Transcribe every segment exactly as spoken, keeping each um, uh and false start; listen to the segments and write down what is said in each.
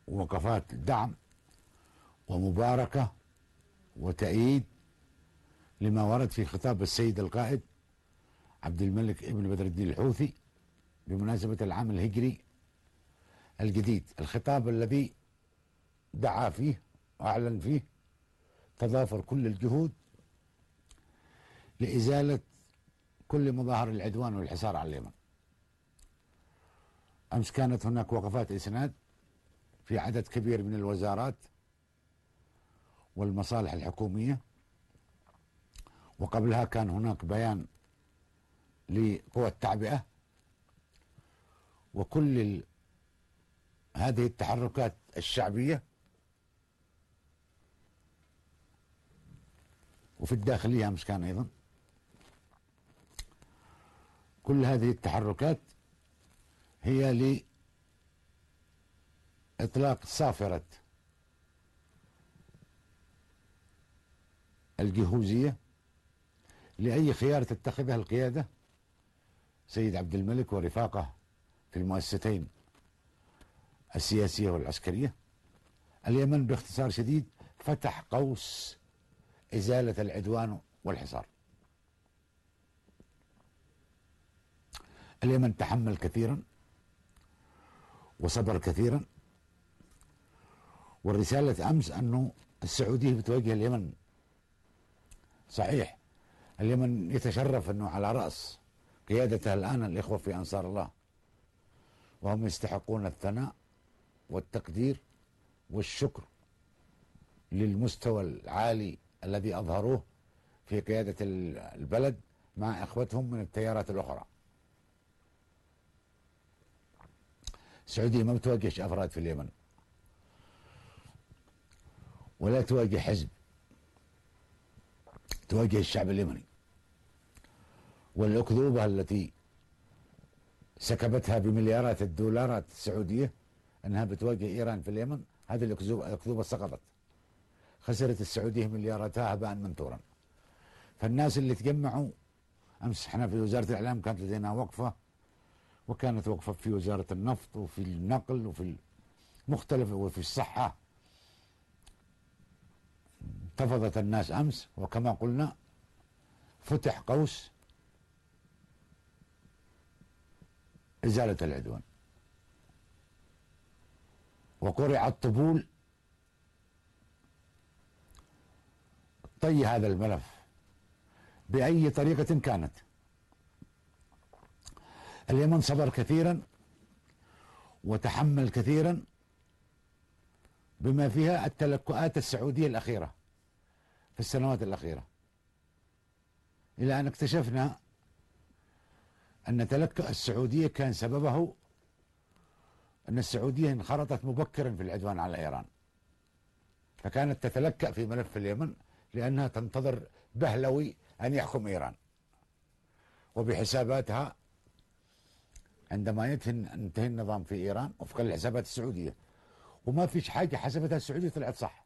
وقفات دعم ومباركة وتأييد لما ورد في خطاب السيد القائد عبد الملك ابن بدر الدين الحوثي بمناسبة العام الهجري الجديد، الخطاب الذي دعا فيه وأعلن فيه تضافر كل الجهود لإزالة كل مظاهر العدوان والحصار على اليمن. أمس كانت هناك وقفات إسناد في عدد كبير من الوزارات والمصالح الحكومية، وقبلها كان هناك بيان لقوى التعبئة، وكل ال... هذه التحركات الشعبية وفي الداخلية أمس كان أيضا كل هذه التحركات هي لإطلاق صافرة الجهوزية لأي خيار تتخذها القيادة سيد عبد الملك ورفاقه في المؤسستين السياسية والعسكرية. اليمن باختصار شديد فتح قوس إزالة العدوان والحصار. اليمن تحمل كثيرا وصبر كثيرا، والرسالة أمس أنه السعودية بتواجه اليمن. صحيح اليمن يتشرف أنه على رأس قيادتها الآن الإخوة في أنصار الله، وهم يستحقون الثناء والتقدير والشكر للمستوى العالي الذي أظهروه في قيادة البلد مع إخوتهم من التيارات الأخرى. السعودية ما بتواجهش أفراد في اليمن ولا تواجه حزب، تواجه الشعب اليمني. والأكذوبة التي سكبتها بمليارات الدولارات السعودية أنها بتواجه إيران في اليمن، هذه الأكذوبة سقطت، خسرت السعودية ملياراتها هباء منثورا. فالناس اللي تجمعوا أمس، احنا في وزارة الإعلام كانت لدينا وقفة، وكانت وقفة في وزارة النفط وفي النقل وفي المختلف وفي الصحة. انتفضت الناس أمس، وكما قلنا فتح قوس إزالة العدوان، وقرع الطبول طي هذا الملف بأي طريقة كانت. اليمن صبر كثيرا وتحمل كثيرا بما فيها التلكؤات السعودية الأخيرة في السنوات الأخيرة، إلى أن اكتشفنا أن تلكؤ السعودية كان سببه أن السعودية انخرطت مبكرا في العدوان على إيران، فكانت تتلكأ في ملف اليمن لأنها تنتظر بهلوي أن يحكم إيران، وبحساباتها عندما ينتهي النظام في إيران وفق الحسابات السعودية، وما فيش حاجة حسبتها السعودية طلعت صح.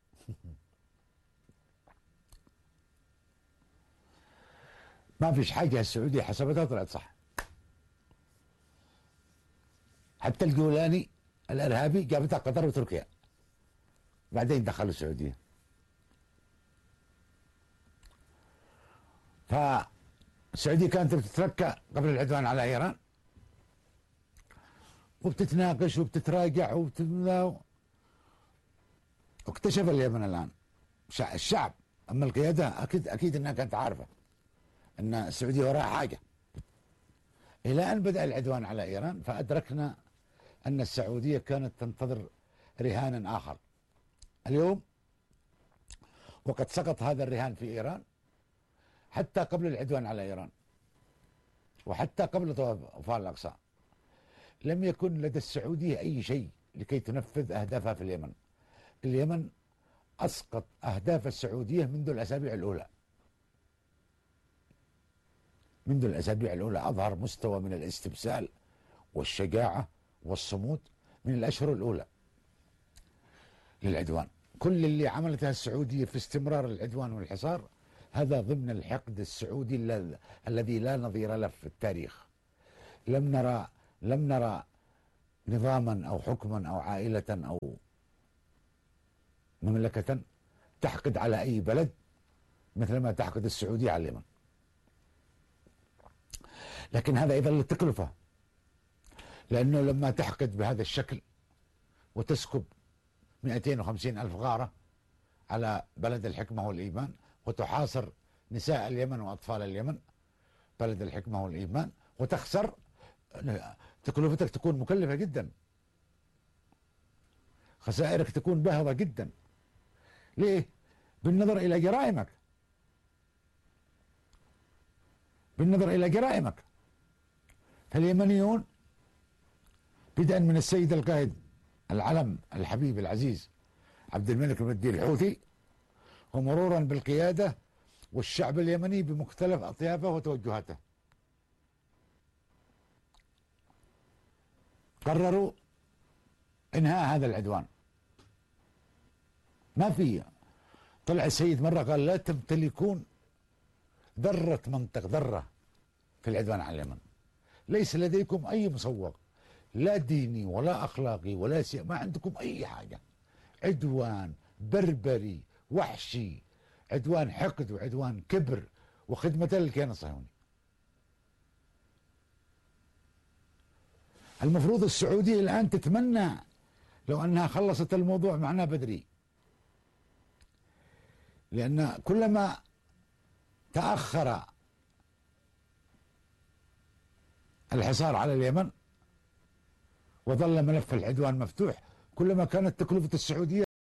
ما فيش حاجة السعودية حسبتها طلعت صح. حتى الجولاني الإرهابي جابتها قطر وتركيا، بعدين دخلوا السعودية. فالسعودية كانت بتتركى قبل العدوان على إيران، وبتتناقش وبتتراجع وبتتنا... واكتشف اليمن الآن الشعب، أما القيادة أكيد أكيد أنها كانت عارفة أن السعودية وراها حاجة، إلى أن بدأ العدوان على إيران فأدركنا أن السعودية كانت تنتظر رهانا آخر. اليوم وقد سقط هذا الرهان في إيران حتى قبل العدوان على إيران وحتى قبل طوفان الأقصى لم يكن لدى السعودية أي شيء لكي تنفذ أهدافها في اليمن. اليمن أسقط أهداف السعودية منذ الأسابيع الأولى، منذ الأسابيع الأولى أظهر مستوى من الاستبسال والشجاعة والصمود من الأشهر الأولى للعدوان. كل اللي عملتها السعودية في استمرار العدوان والحصار هذا ضمن الحقد السعودي الذي لا نظير له في التاريخ. لم نرى لم نرى نظاما أو حكما أو عائلة أو مملكة تحقد على أي بلد مثلما تحقد السعودية على اليمن. لكن هذا أيضا للتكلفة، لأنه لما تحقد بهذا الشكل وتسكب مئتين وخمسين ألف غارة على بلد الحكمة والإيمان، وتحاصر نساء اليمن وأطفال اليمن بلد الحكمة والإيمان، وتخسر، تكلفتك تكون مكلفة جدا، خسائرك تكون باهظة جدا. ليه؟ بالنظر إلى جرائمك، بالنظر إلى جرائمك. فاليمنيون بدءا من السيد القائد العلم الحبيب العزيز عبد الملك بن الدين الحوثي، ومرورا بالقيادة والشعب اليمني بمختلف أطيافه وتوجهاته، قرروا إنهاء هذا العدوان. ما في، طلع السيد مرة قال لا تمتلكون ذرة منطق، ذرة في العدوان على اليمن، ليس لديكم أي مصوغ لا ديني ولا أخلاقي ولا سي... ما عندكم أي حاجة. عدوان بربري وحشي، عدوان حقد وعدوان كبر وخدمة للكيان الصهيوني. المفروض السعودية الآن تتمنى لو أنها خلصت الموضوع معنا بدري، لأن كلما تأخر الحصار على اليمن وظل ملف العدوان مفتوح، كلما كانت تكلفة السعودية